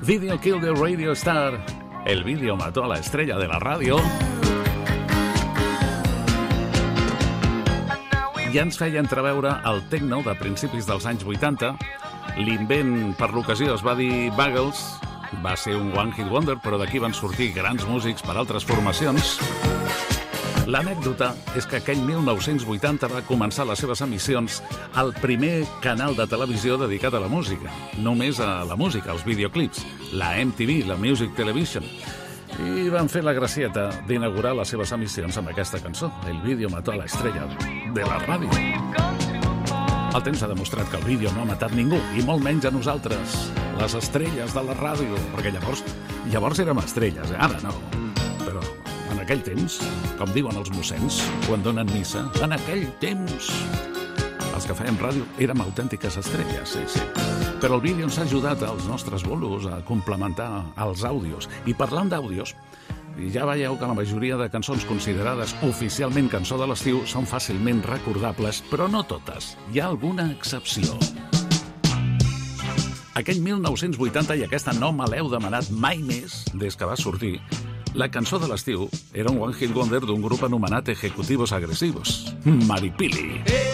Video Killed the Radio Star. El vídeo mató a la estrella de la ràdio. Ja ens feia entreveure el techno de principis dels anys 80. L'invent per l'ocasió es va dir Buggles. Va ser un one hit wonder, però d'aquí van sortir grans músics per altres formacions. L'anècdota és que aquell 1980 va començar les seves emissions al primer canal de televisió dedicat a la música. Només a la música, als videoclips. La MTV, la Music Television. I van fer la gracieta d'inaugurar les seves emissions amb aquesta cançó. El vídeo mató a la estrella de la ràdio. El temps ha demostrat que el vídeo no ha matat ningú, i molt menys a nosaltres, les estrelles de la ràdio, perquè llavors érem estrelles, ara no. Però en aquell temps, com diuen els mossens, quan donen missa, en aquell temps, els que fèiem ràdio érem autèntiques estrelles, sí. Però el vídeo ens ha ajudat als nostres bolos a complementar els àudios. I parlant d'àudios, ja veieu que la majoria de cançons considerades oficialment cançó de l'estiu són fàcilment recordables, però no totes. Hi ha alguna excepció. Aquell 1980, i aquesta no me l'heu demanat mai més des que va sortir, la cançó de l'estiu era un one hit wonder d'un grup anomenat Ejecutivos Agresivos, Maripili.